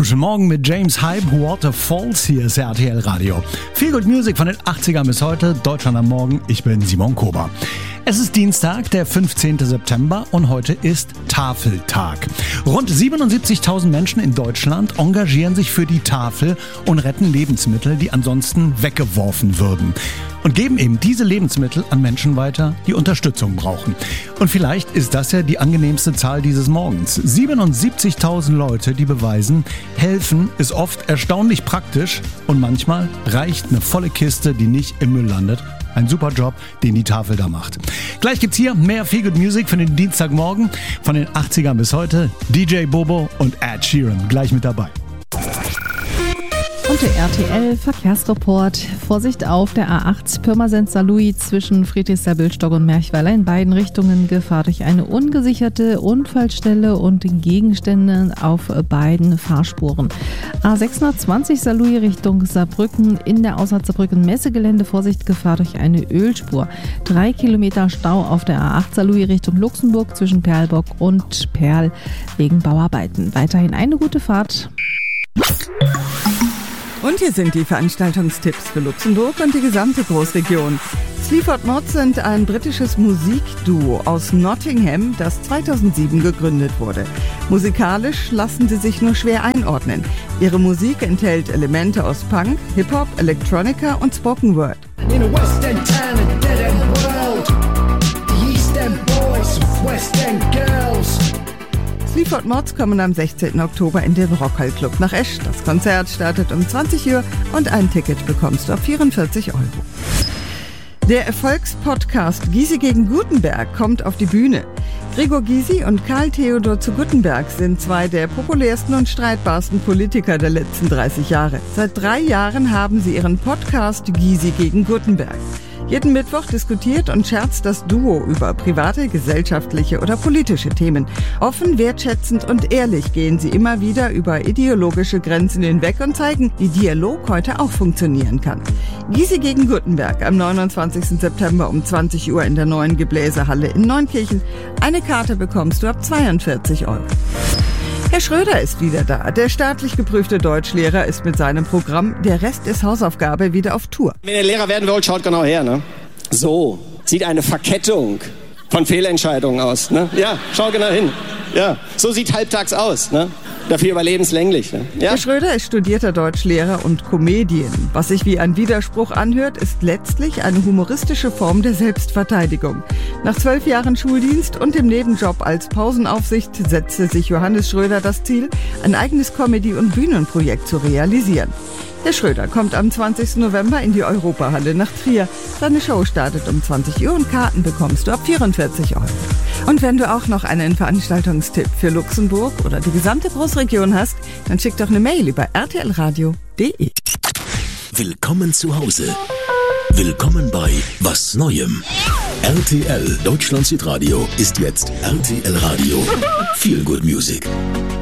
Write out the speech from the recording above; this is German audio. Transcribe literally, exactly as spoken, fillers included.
Wunderschönen Morgen mit James Hype, Waterfalls, hier ist R T L Radio. Feel Good Music von den achtzigern bis heute, Deutschland am Morgen, ich bin Simon Kober. Es ist Dienstag, der fünfzehnten September und heute ist Tafeltag. Rund siebenundsiebzigtausend Menschen in Deutschland engagieren sich für die Tafel und retten Lebensmittel, die ansonsten weggeworfen würden. Und geben eben diese Lebensmittel an Menschen weiter, die Unterstützung brauchen. Und vielleicht ist das ja die angenehmste Zahl dieses Morgens. siebenundsiebzigtausend Leute, die beweisen, helfen ist oft erstaunlich praktisch und manchmal reicht eine volle Kiste, die nicht im Müll landet. Ein super Job, den die Tafel da macht. Gleich gibt's hier mehr Feel Good Music für den Dienstagmorgen. Von den achtzigern bis heute D J Bobo und Ed Sheeran gleich mit dabei. Und der R T L-Verkehrsreport. Vorsicht auf der A acht Pirmasens-Saarlouis zwischen Friedrichsthal-Bülstock und Merchweiler in beiden Richtungen. Gefahr durch eine ungesicherte Unfallstelle und Gegenstände auf beiden Fahrspuren. A sechshundertzwanzig Saarlouis Richtung Saarbrücken in der Ausfahrt Saarbrücken-Messegelände. Vorsicht, Gefahr durch eine Ölspur. Drei Kilometer Stau auf der A acht Saarlouis Richtung Luxemburg zwischen Perlbock und Perl wegen Bauarbeiten. Weiterhin eine gute Fahrt. Und hier sind die Veranstaltungstipps für Luxemburg und die gesamte Großregion. Sleaford Mods sind ein britisches Musikduo aus Nottingham, das zweitausendsieben gegründet wurde. Musikalisch lassen sie sich nur schwer einordnen. Ihre Musik enthält Elemente aus Punk, Hip-Hop, Electronica und Spoken Word. In a West End town, a dead end world. The East End boys, West End girls. Sleaford Mods kommen am sechzehnten Oktober in den Rockhall Club nach Esch. Das Konzert startet um zwanzig Uhr und ein Ticket bekommst du auf vierundvierzig Euro. Der Erfolgspodcast Gysi gegen Gutenberg kommt auf die Bühne. Gregor Gysi und Karl Theodor zu Guttenberg sind zwei der populärsten und streitbarsten Politiker der letzten dreißig Jahre. Seit drei Jahren haben sie ihren Podcast Gysi gegen Gutenberg. Jeden Mittwoch diskutiert und scherzt das Duo über private, gesellschaftliche oder politische Themen. Offen, wertschätzend und ehrlich gehen sie immer wieder über ideologische Grenzen hinweg und zeigen, wie Dialog heute auch funktionieren kann. Gysi gegen Gutenberg am neunundzwanzigsten September um zwanzig Uhr in der neuen Gebläsehalle in Neunkirchen. Eine Karte bekommst du ab zweiundvierzig Euro. Herr Schröder ist wieder da. Der staatlich geprüfte Deutschlehrer ist mit seinem Programm Der Rest ist Hausaufgabe wieder auf Tour. Wenn ihr Lehrer werden wollt, schaut genau her. Ne? So sieht eine Verkettung von Fehlentscheidungen aus. Ne? Ja, schau genau hin. Ja, so sieht halbtags aus. Ne? Dafür überlebenslänglich. Ne? Ja? Herr Schröder ist studierter Deutschlehrer und Comedian. Was sich wie ein Widerspruch anhört, ist letztlich eine humoristische Form der Selbstverteidigung. Nach zwölf Jahren Schuldienst und dem Nebenjob als Pausenaufsicht setzte sich Johannes Schröder das Ziel, ein eigenes Comedy- und Bühnenprojekt zu realisieren. Herr Schröder kommt am zwanzigsten November in die Europahalle nach Trier. Seine Show startet um zwanzig Uhr und Karten bekommst du ab vierundvierzig Euro. Und wenn du auch noch einen Veranstaltungstipp für Luxemburg oder die gesamte Großregion hast, dann schick doch eine Mail über r t l radio punkt d e. Willkommen zu Hause. Willkommen bei Was Neuem. R T L Deutschland Südradio ist jetzt R T L Radio. Feel Good Music.